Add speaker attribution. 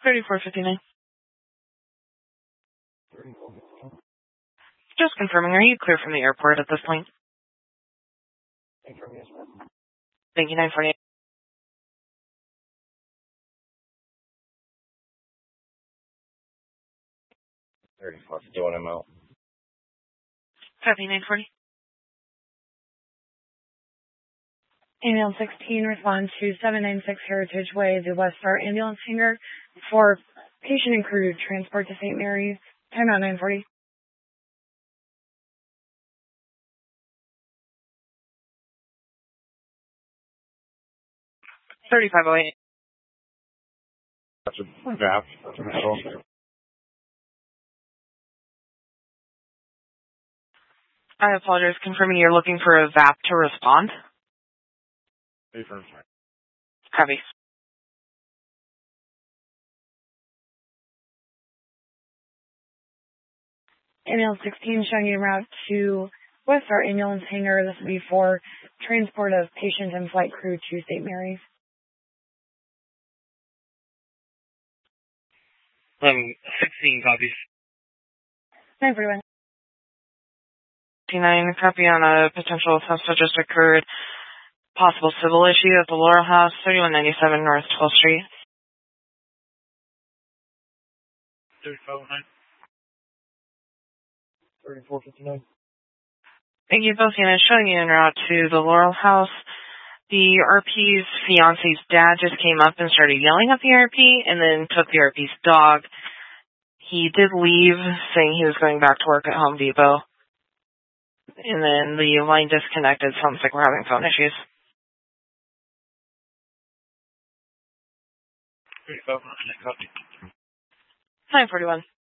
Speaker 1: 3459. Just confirming, are you clear from the airport at this point? Thank you, 948.
Speaker 2: Doing him out.
Speaker 1: Copy, 940.
Speaker 3: Ambulance 16 responds to 796 Heritage Way, the West Star Ambulance Hangar for patient and crew transport to St. Mary's. Time out 940.
Speaker 1: $35.08.
Speaker 2: That's a VAP. That's a control.
Speaker 1: I apologize. Confirming you're looking for a VAP to respond. Copy.
Speaker 3: Ambulance 16 showing you en route to West Star Ambulance Hangar. This will be for transport of patient and flight crew to St. Mary's.
Speaker 4: 16 copies.
Speaker 3: 941.
Speaker 1: 29, copy on a potential theft that just occurred. Possible civil issue at the Laurel House, 3197 North 12th Street.
Speaker 4: 3509.
Speaker 2: 3459.
Speaker 1: Thank you, both units. Showing you en route to the Laurel House. The RP's fiance's dad just came up and started yelling at the RP and then took the RP's dog. He did leave, saying he was going back to work at Home Depot. And then the line disconnected. Sounds like we're having phone issues.
Speaker 4: 3509.
Speaker 1: 941.